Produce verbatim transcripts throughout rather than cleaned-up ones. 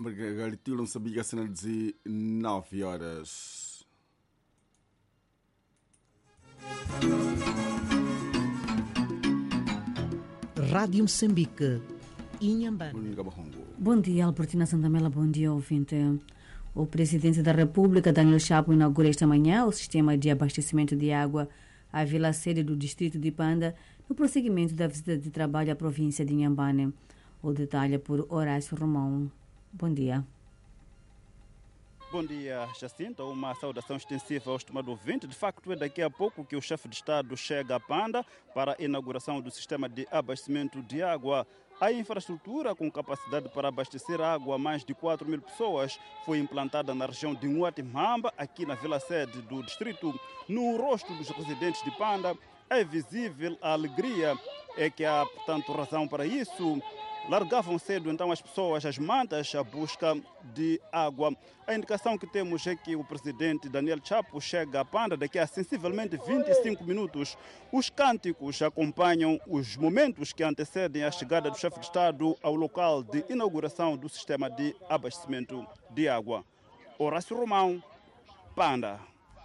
Margaritido Moçambique, a cena de nove horas. Rádio Moçambique, Inhambane. Bom dia, Albertina Santamela, bom dia, ouvinte. O presidente da República, Daniel Chapo, inaugura esta manhã o sistema de abastecimento de água à vila sede do distrito de Panda, no prosseguimento da visita de trabalho à província de Inhambane. O detalhe por Horácio Romão. Bom dia. Bom dia, Jacinto. Uma saudação extensiva ao estimado ouvinte. De facto, é daqui a pouco que o chefe de Estado chega a Panda para a inauguração do sistema de abastecimento de água. A infraestrutura com capacidade para abastecer água a mais de quatro mil pessoas foi implantada na região de Nguatimamba, aqui na vila sede do distrito. No rosto dos residentes de Panda é visível a alegria. É que há, portanto, razão para isso. Largavam cedo então as pessoas as mantas à busca de água. A indicação que temos é que o presidente Daniel Chapo chega a Panda daqui a sensivelmente vinte e cinco minutos. Os cânticos acompanham os momentos que antecedem a chegada do chefe de Estado ao local de inauguração do sistema de abastecimento de água. Horácio Romão, Panda.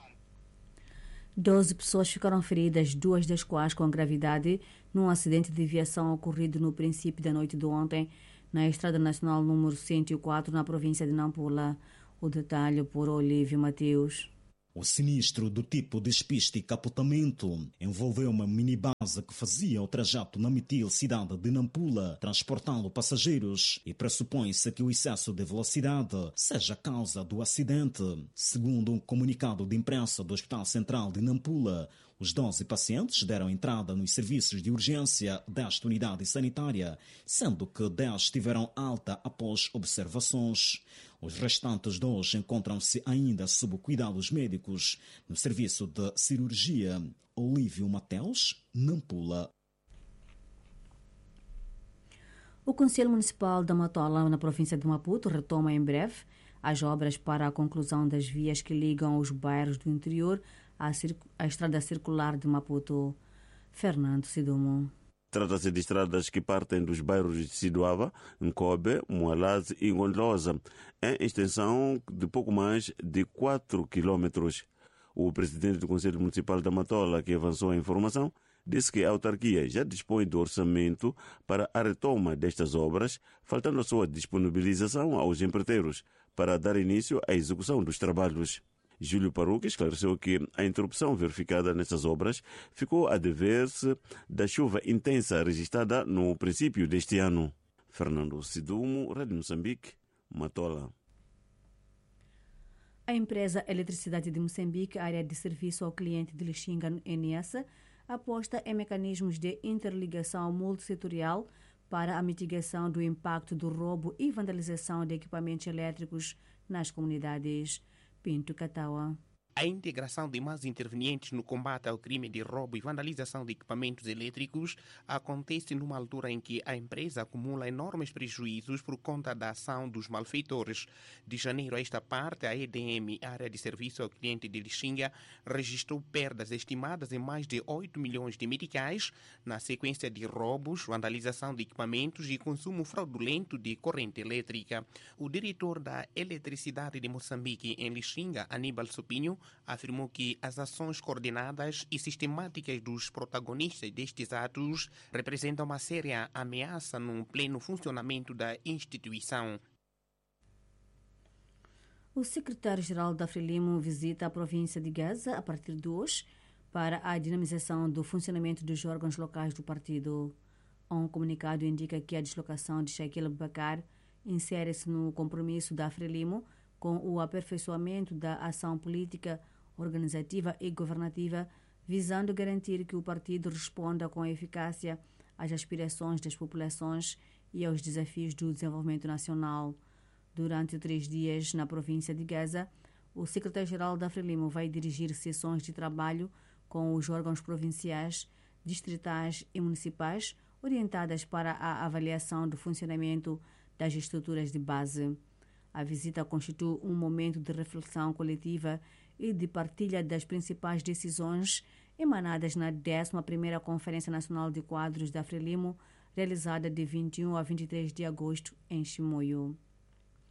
Doze pessoas ficaram feridas, duas das quais com gravidade, num acidente de viação ocorrido no princípio da noite de ontem, na Estrada Nacional número cento e quatro, na província de Nampula. O detalhe por Olívio Mateus. O sinistro do tipo despiste e capotamento envolveu uma minibase que fazia o trajeto na Mitil, cidade de Nampula, transportando passageiros, e pressupõe-se que o excesso de velocidade seja a causa do acidente. Segundo um comunicado de imprensa do Hospital Central de Nampula, os doze pacientes deram entrada nos serviços de urgência desta unidade sanitária, sendo que dez tiveram alta após observações. Os restantes dois encontram-se ainda sob cuidados médicos no serviço de cirurgia. Olívio Mateus, Nampula. O Conselho Municipal da Matola, na província de Maputo, retoma em breve as obras para a conclusão das vias que ligam os bairros do interior à, à estrada circular de Maputo. Fernando Sidumo. Trata-se de estradas que partem dos bairros de Siduava, Nkobe, Moalaz e Ngondlosa, em extensão de pouco mais de quatro quilômetros. O presidente do Conselho Municipal da Matola, que avançou a informação, disse que a autarquia já dispõe do orçamento para a retoma destas obras, faltando a sua disponibilização aos empreiteiros para dar início à execução dos trabalhos. Júlio Paruque esclareceu que a interrupção verificada nessas obras ficou a dever-se da chuva intensa registrada no princípio deste ano. Fernando Sidumo, Rádio Moçambique, Matola. A empresa Eletricidade de Moçambique, área de serviço ao cliente de Lixinga, N S, aposta em mecanismos de interligação multissetorial para a mitigação do impacto do roubo e vandalização de equipamentos elétricos nas comunidades. Pinto Cataua. A integração de mais intervenientes no combate ao crime de roubo e vandalização de equipamentos elétricos acontece numa altura em que a empresa acumula enormes prejuízos por conta da ação dos malfeitores. De janeiro a esta parte, a E D M, área de serviço ao cliente de Lixinga, registrou perdas estimadas em mais de oito milhões de meticais na sequência de roubos, vandalização de equipamentos e consumo fraudulento de corrente elétrica. O diretor da Eletricidade de Moçambique em Lixinga, Aníbal Sopinho, afirmou que as ações coordenadas e sistemáticas dos protagonistas destes atos representam uma séria ameaça no pleno funcionamento da instituição. O secretário-geral da Frelimo visita a província de Gaza a partir de hoje para a dinamização do funcionamento dos órgãos locais do partido. Um comunicado indica que a deslocação de Shaquille Bakar insere-se no compromisso da Frelimo com o aperfeiçoamento da ação política, organizativa e governativa, visando garantir que o partido responda com eficácia às aspirações das populações e aos desafios do desenvolvimento nacional. Durante três dias na província de Gaza, o secretário-geral da Frelimo vai dirigir sessões de trabalho com os órgãos provinciais, distritais e municipais, orientadas para a avaliação do funcionamento das estruturas de base. A visita constitui um momento de reflexão coletiva e de partilha das principais decisões emanadas na décima primeira Conferência Nacional de Quadros da Frelimo, realizada de vinte e um a vinte e três de agosto em Chimoio.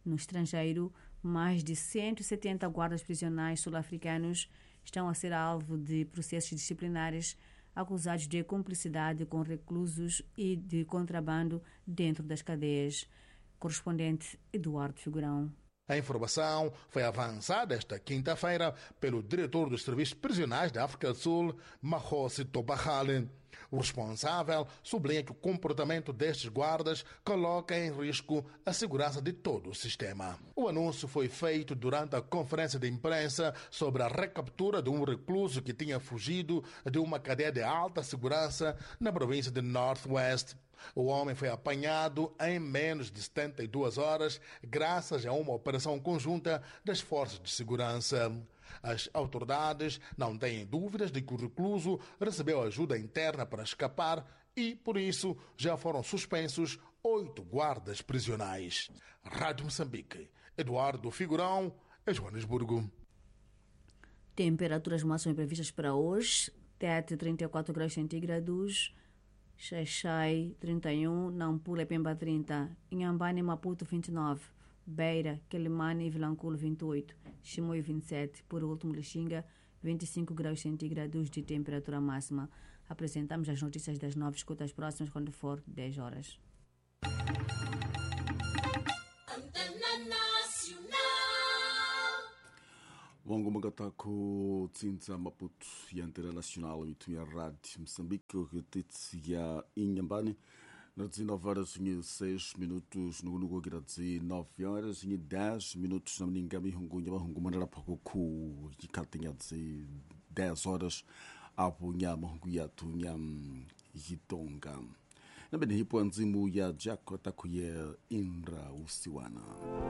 No estrangeiro, mais de cento e setenta guardas prisionais sul-africanos estão a ser alvo de processos disciplinares acusados de cumplicidade com reclusos e de contrabando dentro das cadeias. Correspondente Eduardo Figurão. A informação foi avançada esta quinta-feira pelo diretor dos serviços prisionais da África do Sul, Mahosi Tobahale. O responsável sublinha que o comportamento destes guardas coloca em risco a segurança de todo o sistema. O anúncio foi feito durante a conferência de imprensa sobre a recaptura de um recluso que tinha fugido de uma cadeia de alta segurança na província de Northwest. O homem foi apanhado em menos de setenta e duas horas graças a uma operação conjunta das forças de segurança. As autoridades não têm dúvidas de que o recluso recebeu ajuda interna para escapar e, por isso, já foram suspensos oito guardas prisionais. Rádio Moçambique, Eduardo Figurão, em Joanesburgo. Temperaturas máximas previstas para hoje: Tete trinta e quatro graus centígrados, Xaixai trinta e um, Nampula e Pemba trinta, Inhambane e Maputo vinte e nove, Beira, Quelimane e Vilanculo vinte e oito, Chimoio vinte e sete, por último Lixinga vinte e cinco graus centígrados de temperatura máxima. Apresentamos as notícias das nove, escuta as próximas quando for dez horas. Longo Magatako, Tsinza Maputo, e Internacional, e Tunha Rádio Moçambique, que Titsia Inhambane, nas dezenove horas e seis minutos, no Nugo Gradzi, nove horas e dez minutos, na Mningami, Hungunha, Hungumana Pakuku, e Katinha, dez horas, Apunha, Hunguya, Tunha, Yitonga. Na Benihipo Anzimu ya Jako Takuye Indra Usiwana.